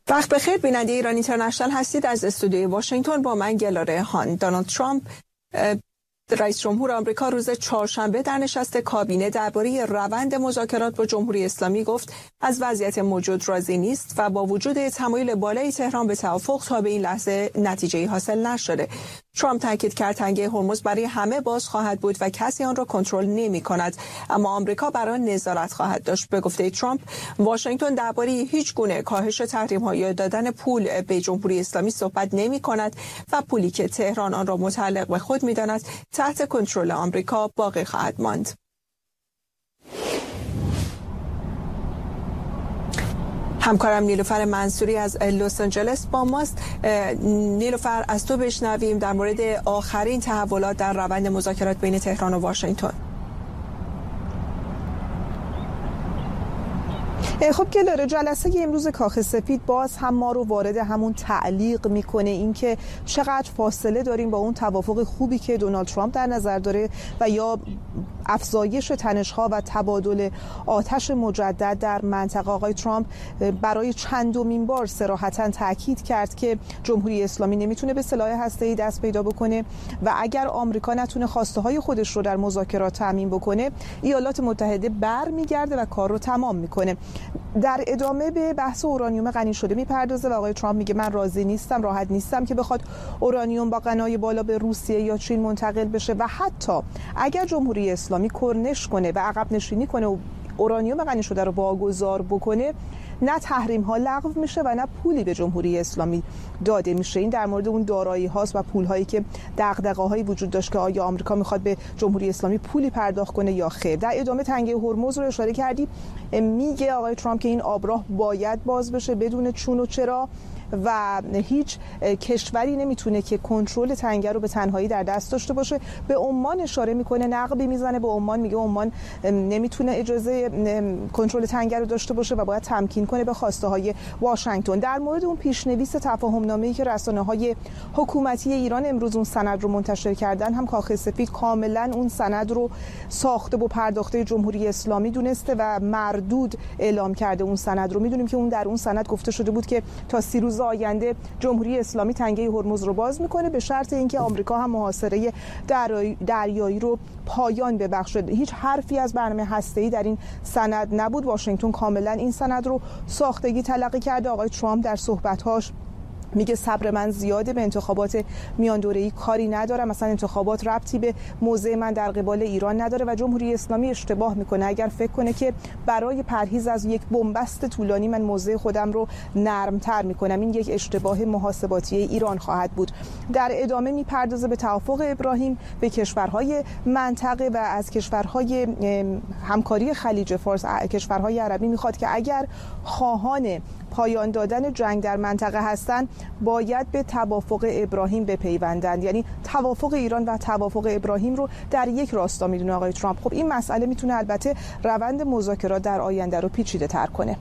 وقت بخیر بیننده ایران اینترنشنال هستید. از استودیوی واشنگتن با من گلاره هان. دونالد ترامپ رئیس جمهور آمریکا روز چهارشنبه در نشست کابینه درباره روند مذاکرات با جمهوری اسلامی گفت از وضعیت موجود راضی نیست و با وجود تمایل بالای تهران به توافق تا به این لحظه نتیجه‌ای حاصل نشده. ترامپ تاکید کرد تنگه هرمز برای همه باز خواهد بود و کسی آن را کنترل نمی‌کند، اما آمریکا بر آن نظارت خواهد داشت. به گفته ترامپ، واشنگتن درباره هیچ گونه کاهش تحریم‌ها یا دادن پول به جمهوری اسلامی صحبت نمی‌کند و پولی که تهران آن را متعلق به خود می‌داند تحت کنترل آمریکا باقی خواهد ماند. همکارم نیلوفر منصوری از لس آنجلس با ماست. نیلوفر، از تو بشنویم در مورد آخرین تحولات در روند مذاکرات بین تهران و واشنگتن. خب گلاره، جلسه امروز کاخ سفید باز هم ما رو وارد همون تعلیق میکنه، اینکه چقدر فاصله داریم با اون توافق خوبی که دونالد ترامپ در نظر داره و یا افزایش تنش‌ها و تبادل آتش مجدد در منطقه. آقای ترامپ برای چندمین بار صراحتاً تاکید کرد که جمهوری اسلامی نمیتونه به سلاح هسته‌ای دست پیدا بکنه و اگر آمریکا نتونه خواسته‌های خودش رو در مذاکرات تامین بکنه، ایالات متحده برمیگرده و کار رو تمام میکنه. در ادامه به بحث اورانیوم غنی شده میپردازه و آقای ترامپ میگه من راضی نیستم، راحت نیستم که بخواد اورانیوم با غنای بالا به روسیه یا چین منتقل بشه و حتی اگر جمهوری اسلامی کرنش کنه و عقب نشینی کنه و اورانیوم غنی شده رو واگذار بکنه، نه تحریم ها لغو میشه و نه پولی به جمهوری اسلامی داده میشه. این در مورد اون دارایی هاست و پول هایی که دغدغه هایی وجود داشت که آیا آمریکا میخواد به جمهوری اسلامی پولی پرداخت کنه یا خیر. در ادامه تنگه هرمز رو اشاره کردی، میگه آقای ترامپ که این آبراه باید باز بشه بدون چون و چرا و هیچ کشوری نمیتونه که کنترل تنگه رو به تنهایی در دست داشته باشه. به عمان اشاره میکنه، نقبی میزنه به عمان، میگه عمان نمیتونه اجازه کنترل تنگه رو داشته باشه و باید تمکین کنه به خواسته های واشنگتن. در مورد اون پیشنویس تفاهم‌نامه‌ای که رسانه‌های حکومتی ایران امروز اون سند رو منتشر کردن، هم کاخ سفید کاملا اون سند رو ساخته و پرداخته جمهوری اسلامی دونسته و مردود اعلام کرده. اون سند رو میدونیم که در اون سند گفته شده بود که تا 30 روز آینده جمهوری اسلامی تنگه هرمز رو باز میکنه به شرط اینکه آمریکا هم محاصره دریایی رو پایان ببخشه. هیچ حرفی از برنامه هسته‌ای در این سند نبود. واشنگتن کاملا این سند رو ساختگی تلقی کرده. آقای ترامپ در صحبت‌هاش میگه صبر من زیاده، به انتخابات میان دوره‌ای کاری ندارم، مثلا انتخابات ربطی به موضع من در قبال ایران نداره و جمهوری اسلامی اشتباه میکنه اگر فکر کنه که برای پرهیز از یک بنبست طولانی من موضع خودم رو نرمتر میکنم. این یک اشتباه محاسباتی ایران خواهد بود. در ادامه میپردازه به توافق ابراهیم به کشورهای منطقه و از کشورهای همکاری خلیج فارس، کشورهای عربی میخواد که اگر خواهان پایان دادن جنگ در منطقه هستند باید به توافق ابراهیم بپیوندند. یعنی توافق ایران و توافق ابراهیم رو در یک راستا میدونه آقای ترامپ. خب این مسئله میتونه البته روند مذاکرات در آینده رو پیچیده تر کنه.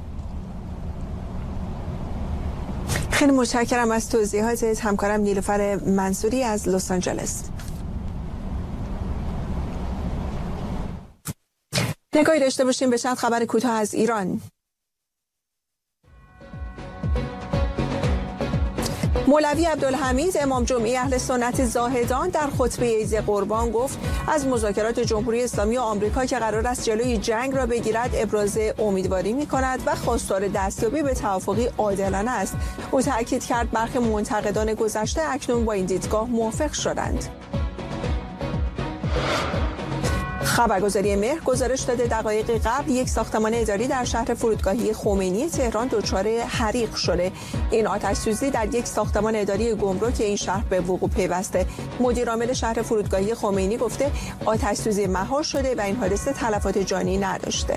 خیلی متشکرم از توضیحاتت همکارم نیلوفر منصوری از لس آنجلس. نگاهی داشته باشیم به چند خبر کوتاه از ایران. مولوی عبدالحمید امام جمعه اهل سنت زاهدان در خطبه عید قربان گفت از مذاکرات جمهوری اسلامی و آمریکا که قرار است جلوی جنگ را بگیرد ابراز امیدواری می‌کند و خواستار دستیابی به توافقی عادلانه است. او تاکید کرد برخی منتقدان گذشته اکنون با این دیدگاه موافق شدند. خبرگزاری مهر گزارش داده دقایقی قبل یک ساختمان اداری در شهر فرودگاهی خمینی تهران دچار حریق شده. این آتش‌سوزی در یک ساختمان اداری گمرک این شهر به وقوع پیوسته. مدیر عامل شهر فرودگاهی خمینی گفته آتش‌سوزی مهار شده و این حادثه تلفات جانی نداشته.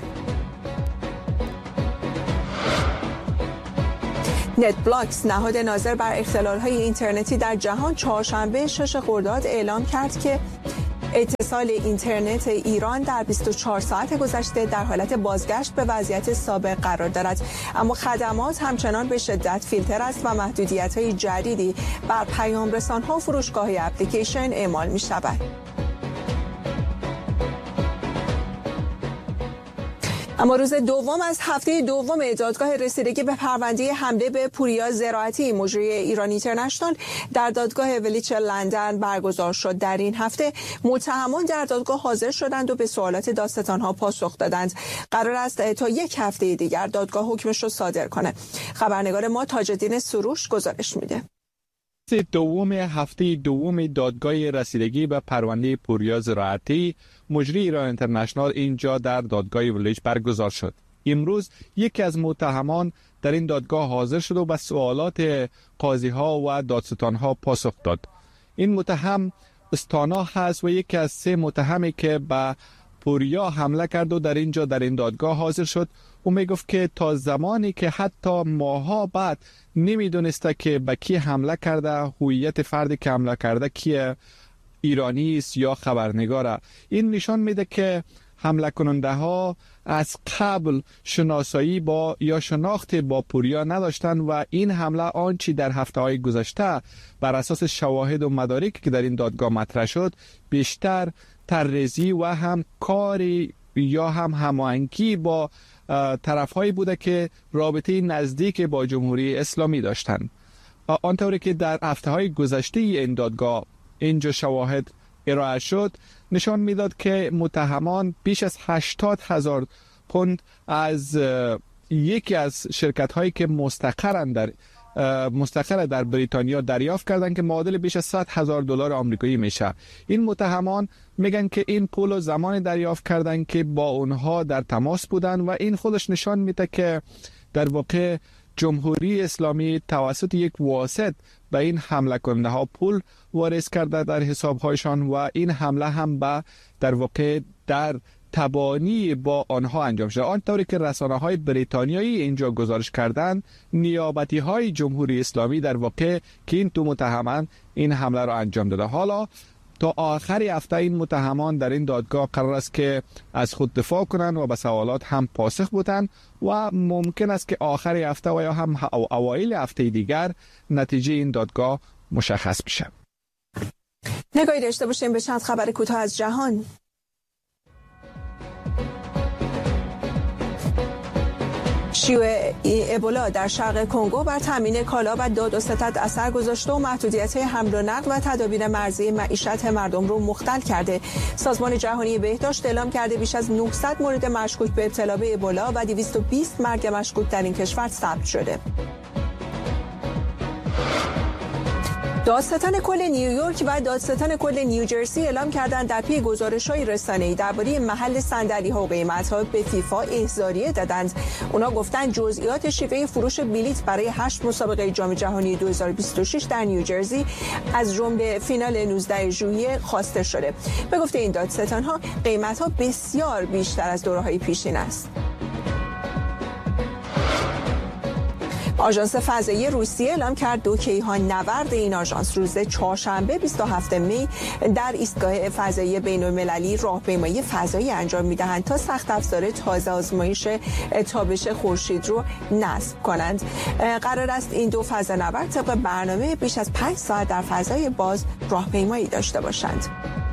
نت بلاکس نهاد ناظر بر اختلال‌های اینترنتی در جهان چهارشنبه 6 خرداد اعلام کرد که اتصال اینترنت ایران در 24 ساعت گذشته در حالت بازگشت به وضعیت سابق قرار دارد، اما خدمات همچنان به شدت فیلتر است و محدودیت‌های جدیدی بر پیام‌رسان‌ها و فروشگاه‌های اپلیکیشن اعمال می‌شود. اما روز دوم از هفته دوم دادگاه رسیدگی به پرونده حمله به پوریا زراعتی مجری ایران اینترنشنال در دادگاه ولیچ لندن برگزار شد. در این هفته متهمان در دادگاه حاضر شدند و به سوالات دادستانها پاسخ دادند. قرار است تا یک هفته دیگر دادگاه حکمش رو صادر کنه. خبرنگار ما تاج‌الدین سروش گزارش میده. دوم هفته دوم دادگاه رسیدگی به پرونده پوریا زراعتی مجری ایران اینترنشنال اینجا در دادگاه ولیچ برگزار شد. امروز یکی از متهمان در این دادگاه حاضر شد و به سوالات قاضی ها و دادستان ها پاسخ داد. این متهم استانا هست و یکی از 3 متهمی که به پوریا حمله کرد و در این دادگاه حاضر شد. او میگفت که تا زمانی که حتی ماها بعد نمیدونسته که به کی حمله کرده، هویت فردی که حمله کرده کیه، ایرانی است یا خبرنگاره. این نشان میده که حمله کننده ها از قبل شناسایی با یا شناخت با پوریا نداشتن و این حمله آنچه در هفته های گذشته بر اساس شواهد و مدارکی که در این دادگاه مطرح شد بیشتر طرح‌ریزی و هم کاری یا هم هماهنگی با طرف‌هایی بوده که رابطه نزدیک با جمهوری اسلامی داشتند. آنطوری که در هفته‌های گذشته این دادگاه اینجا شواهد ارائه شد نشان میداد که متهمان بیش از 80,000 پوند از یکی از شرکت‌هایی که مستقر در بریتانیا دریافت کردند که معادل بیش از $100,000 آمریکایی میشه. این متهمان میگن که این پول زمانی دریافت کردند که با اونها در تماس بودن و این خودش نشان میده که در واقع جمهوری اسلامی توسط یک واسط به این حمله کننده ها پول واریز کرده در حسابهایشان و این حمله هم به در واقع در تبانی با آنها انجام شده. آنطوری که رسانه‌های بریتانیایی اینجا گزارش کردند، نیابتی‌های جمهوری اسلامی در واقع که این 2 متهمان این حمله را انجام داده. حالا تا آخر هفته این متهمان در این دادگاه قرار است که از خود دفاع کنند و به سوالات هم پاسخ بدن و ممکن است که آخر هفته و یا هم اوایل هفته دیگر نتیجه این دادگاه مشخص بشه. نگاهی داشته باشیم به چند خبر کوتاه از جهان. شیوع ابولا در شرق کنگو بر تامین کالا و داد و ستد اثر گذاشته و محدودیت‌های حمل و نقل و تدابیر مرزی معیشت مردم رو مختل کرده. سازمان جهانی بهداشت اعلام کرده بیش از 900 مورد مشکوک به ابتلا به ابولا و 220 مرگ مشکوک در این کشور ثبت شده. دادستان کل نیویورک و دادستان کل نیوجرسی اعلام کردند در پی گزارش‌های رسانه‌ای درباره محل صندلی‌ها و قیمت‌ها به فیفا احضاریه دادند. اونا گفتند جزئیات شیوه فروش بلیت برای 8 مسابقه جام جهانی 2026 در نیوجرسی از جمله فینال 19 ژوئیه خواسته شده. به گفته این دادستان‌ها قیمت‌ها بسیار بیشتر از دوره‌های پیشین است. آژانس فضایی روسیه اعلام کرد 2 کیهان نورد این آژانس روز چهارشنبه 27 می در ایستگاه فضایی بین‌المللی راهپیمایی فضایی انجام می‌دهند تا سخت افزار تازه آزمایش تابش خورشید رو نصب کنند. قرار است این 2 فضانورد طبق برنامه بیش از 5 ساعت در فضای باز راهپیمایی داشته باشند.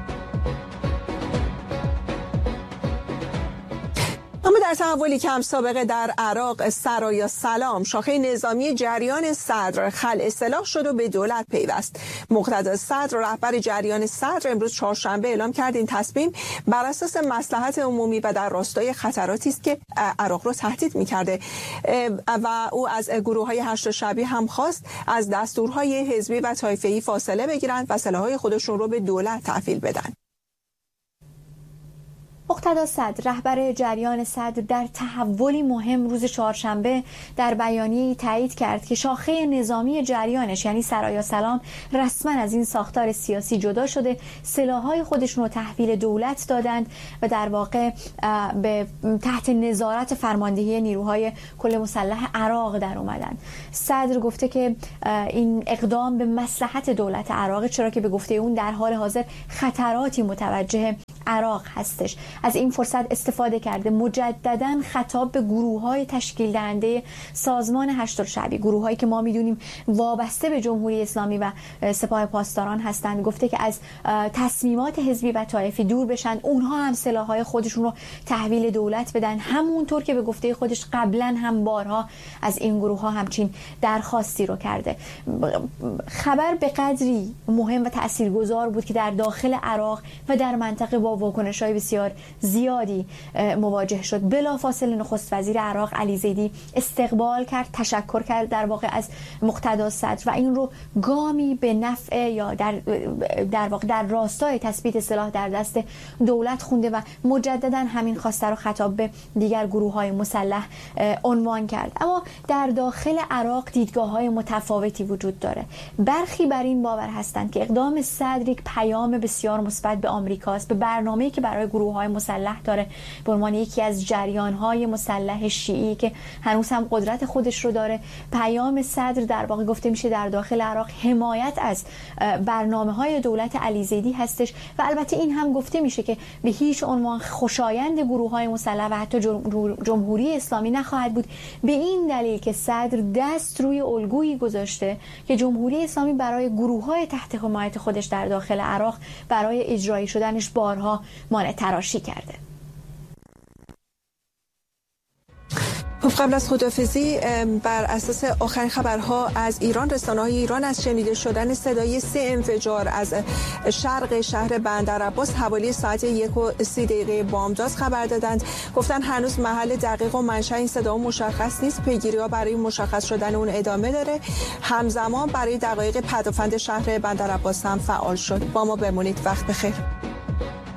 در تحولی که هم سابقه در عراق سرای سلام شاخه نظامی جریان صدر خلع سلاح شد و به دولت پیوست. مقتدا صدر رهبر جریان صدر امروز چهارشنبه اعلام کرد این تصمیم بر اساس مصلحت عمومی و در راستای خطراتی است که عراق را تهدید می‌کرده و او از گروه‌های هشت شبیه هم خواست از دستورهای حزبی و طایفه‌ای فاصله بگیرند و سلاح‌های خودشون رو به دولت تحویل بدن. مقتدا صدر رهبر جریان صدر در تحولی مهم روز چهارشنبه در بیانیه‌ای تایید کرد که شاخه نظامی جریانش یعنی سرای سلام رسما از این ساختار سیاسی جدا شده، سلاح‌های خودشون رو تحویل دولت دادند و در واقع به تحت نظارت فرماندهی نیروهای کل مسلح عراق در اومدن. صدر گفته که این اقدام به مصلحت دولت عراق، چرا که به گفته اون در حال حاضر خطراتی متوجه عراق هستش از این فرصت استفاده کرده مجددا خطاب به گروه‌های تشکیل دهنده سازمان هشت شعبی، گروه‌هایی که ما می‌دونیم وابسته به جمهوری اسلامی و سپاه پاسداران هستند، گفته که از تصمیمات حزبی و طایفی دور بشن، اونها هم سلاح‌های خودشون رو تحویل دولت بدن، همونطور که به گفته خودش قبلا هم بارها از این گروه‌ها همچین درخواستی رو کرده. خبر به قدری مهم و تاثیرگذار بود که در داخل عراق و در منطقه با واکنش‌های بسیار زیادی مواجه شد. بلافاصله نخست وزیر عراق علی زیدی استقبال کرد، تشکر کرد در واقع از مقتدا صدر و این رو گامی به نفع یا در واقع در راستای تثبیت سلاح در دست دولت خونده و مجددا همین خواسته رو خطاب به دیگر گروه‌های مسلح عنوان کرد. اما در داخل عراق دیدگاه‌های متفاوتی وجود داره. برخی بر این باور هستند که اقدام صدر یک پیام بسیار مثبت به آمریکاست، به برنامه‌ای که برای گروه‌های مسلح داره به عنوان یکی از جریان‌های مسلح شیعی که هنوز هم قدرت خودش رو داره. پیام صدر در واقع گفته میشه در داخل عراق حمایت از برنامه‌های دولت علی زیدی هستش و البته این هم گفته میشه که به هیچ عنوان خوشایند گروه‌های مسلح و حتی جمهوری اسلامی نخواهد بود، به این دلیل که صدر دست روی الگویی گذاشته که جمهوری اسلامی برای گروه‌های تحت حمایت خودش در داخل عراق برای اجرایی شدنش بارها مانع تراشی کرده. قبل از خداحافظی، بر اساس آخرین خبرها از ایران، رسانه‌های ایران از شنیده شدن صدای 3 انفجار از شرق شهر بندرعباس حوالی ساعت 1:30 بامداد خبر دادند. گفتن هنوز محل دقیق و منشأ این صدا مشخص نیست. پیگیری‌ها برای مشخص شدن اون ادامه داره. همزمان برای دقایق پدافند شهر بندرعباس هم فعال شد. با ما بمونید. وقت بخیر.